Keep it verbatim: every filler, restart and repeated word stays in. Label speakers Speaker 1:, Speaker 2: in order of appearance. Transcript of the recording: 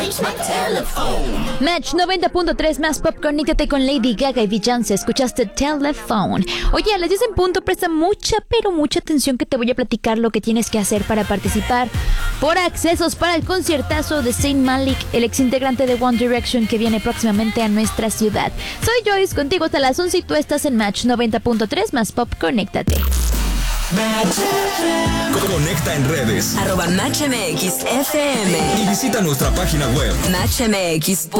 Speaker 1: Match noventa punto tres más pop, conéctate con Lady Gaga y Beyoncé. Escuchaste Telephone. Oye, a las diez en punto, presta mucha, pero mucha atención que te voy a platicar lo que tienes que hacer para participar por accesos para el conciertazo de Zayn Malik, el exintegrante de One Direction que viene próximamente a nuestra ciudad. Soy Joyce, contigo hasta las once y tú estás en Match noventa punto tres más pop, conéctate.
Speaker 2: Conecta en redes
Speaker 3: arroba Match M X F M
Speaker 2: y visita nuestra página web
Speaker 3: match m x.